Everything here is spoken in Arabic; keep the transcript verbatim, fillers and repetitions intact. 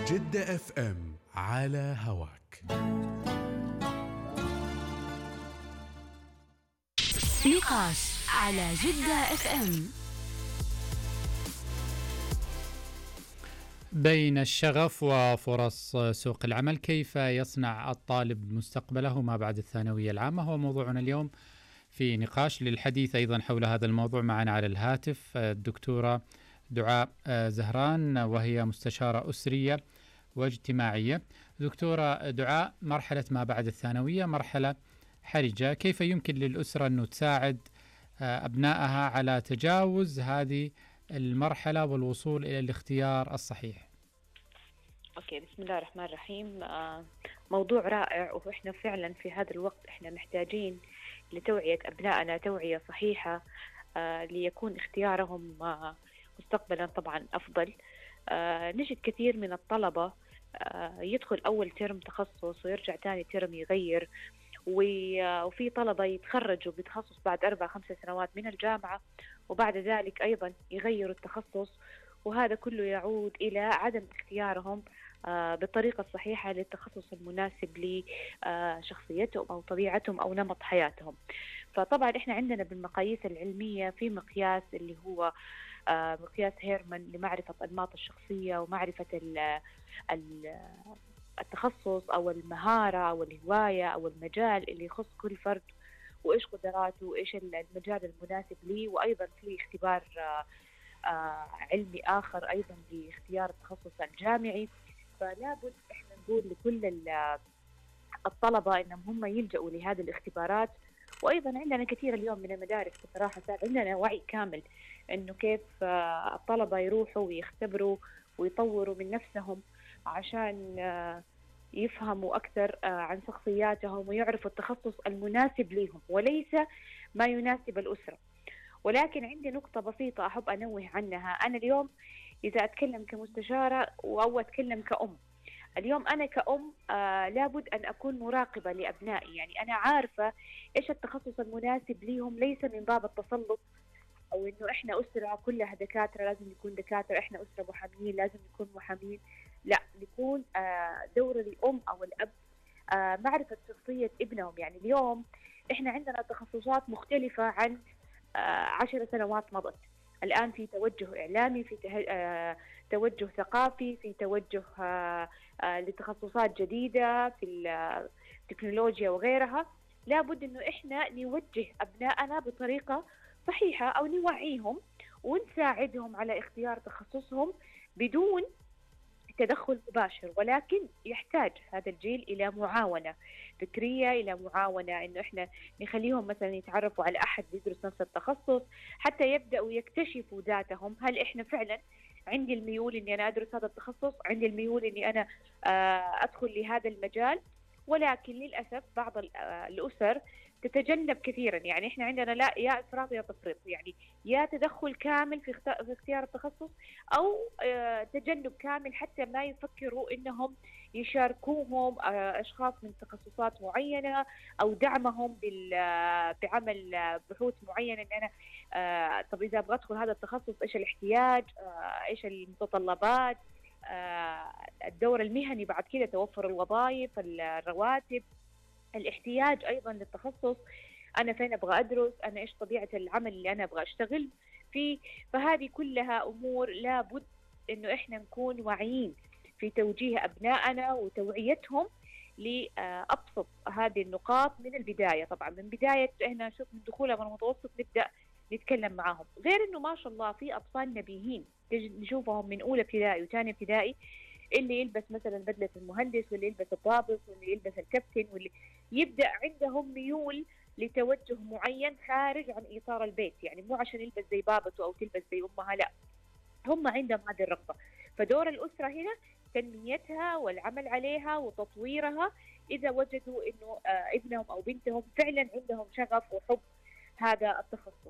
جدة اف ام على هواك. نقاش على جدة اف ام. بين الشغف وفرص سوق العمل، كيف يصنع الطالب مستقبله ما بعد الثانوية العامة؟ هو موضوعنا اليوم في نقاش. للحديث أيضا حول هذا الموضوع معنا على الهاتف الدكتورة دعاء زهران، وهي مستشارة أسرية واجتماعية. دكتورة دعاء، مرحلة ما بعد الثانوية مرحلة حرجة، كيف يمكن للأسرة أن تساعد أبنائها على تجاوز هذه المرحلة والوصول إلى الاختيار الصحيح؟ أوكي، بسم الله الرحمن الرحيم. آه موضوع رائع، وإحنا فعلا في هذا الوقت إحنا محتاجين لتوعية أبنائنا توعية صحيحة آه ليكون اختيارهم آه مستقبلا طبعا أفضل. آه نجد كثير من الطلبة آه يدخل أول ترم تخصص ويرجع تاني ترم يغير، وفي طلبة يتخرجوا بتخصص بعد أربع خمس سنوات من الجامعة وبعد ذلك أيضا يغيروا التخصص، وهذا كله يعود إلى عدم اختيارهم بالطريقة الصحيحة للتخصص المناسب لشخصيتهم أو طبيعتهم أو نمط حياتهم. فطبعا إحنا عندنا بالمقاييس العلمية في مقياس اللي هو مقياس هيرمان لمعرفة أنماط الشخصية ومعرفة ال التخصص أو المهارة أو الهواية أو المجال اللي يخص كل فرد، وإيش قدراته وإيش المجال المناسب لي. وأيضا في اختبار آه علمي آخر أيضا لاختيار التخصص الجامعي. فلا بد إحنا نقول لكل الطلبة إنهم هم يلجأوا لهذه الاختبارات. وأيضا عندنا كثير اليوم من المدارس بصراحة صار عندنا وعي كامل إنه كيف آه الطلبة يروحوا ويختبروا ويطوروا من نفسهم عشان آه يفهموا أكثر آه عن شخصياتهم ويعرفوا التخصص المناسب لهم وليس ما يناسب الأسرة. ولكن عندي نقطة بسيطة أحب أنوه عنها. أنا اليوم إذا أتكلم كمستشارة أو أتكلم كأم، اليوم أنا كأم آه لابد أن أكون مراقبة لأبنائي، يعني أنا عارفة إيش التخصص المناسب ليهم، ليس من باب التسلط أو إنه إحنا أسرة كلها دكاترة لازم نكون دكاترة، إحنا أسرة محامين لازم نكون محامين. لا، نكون آه دور الأم أو الأب آه معرفة شخصية ابنهم. يعني اليوم إحنا عندنا تخصصات مختلفة عن آه عشر سنوات مضت. الآن في توجه إعلامي، في ته... آه توجه ثقافي، في توجه آه آه لتخصصات جديدة في التكنولوجيا وغيرها. لابد إنه إحنا نوجه أبنائنا بطريقة صحيحة أو نوعيهم ونساعدهم على اختيار تخصصهم بدون تدخل مباشر، ولكن يحتاج هذا الجيل إلى معاونة فكرية، إلى معاونة إنه إحنا نخليهم مثلا يتعرفوا على أحد يدرس نفس التخصص حتى يبدأوا يكتشفوا ذاتهم. هل إحنا فعلا عندي الميول إني أنا أدرس هذا التخصص، عندي الميول إني أنا أدخل لهذا المجال؟ ولكن للأسف بعض الأسر تتجنب كثيرا. يعني إحنا عندنا لا يا إفراط يا تفريط، يعني يا تدخل كامل في اختيار التخصص أو تجنب كامل حتى ما يفكروا إنهم يشاركوهم أشخاص من تخصصات معينة أو دعمهم بعمل بحوث معينة. إن أنا طب إذا أبغى أدخل هذا التخصص إيش الاحتياج، إيش المتطلبات، الدور المهني بعد كده، توفر الوظائف، الرواتب، الاحتياج أيضا للتخصص، أنا فين أبغى أدرس، أنا إيش طبيعة العمل اللي أنا أبغى أشتغل فيه. فهذه كلها أمور لابد إنه إحنا نكون واعيين في توجيه أبنائنا وتوعيتهم لأبسط هذه النقاط من البداية. طبعا من بداية إحنا شوف من دخولهم المتوسط نبدأ نتكلم معهم. غير إنه ما شاء الله في أطفال نبيهين نشوفهم من أولى ابتدائي وثاني ابتدائي، اللي يلبس مثلا بدلة المهندس واللي يلبس الضابط واللي يلبس الكابتن، واللي يبدأ عندهم ميول لتوجه معين خارج عن إطار البيت. يعني مو عشان يلبس زي بابته أو تلبس زي أمها، لا، هم عندهم هذه الرغبة. فدور الأسرة هنا تنميتها والعمل عليها وتطويرها إذا وجدوا إنه ابنهم أو بنتهم فعلا عندهم شغف وحب هذا التخصص.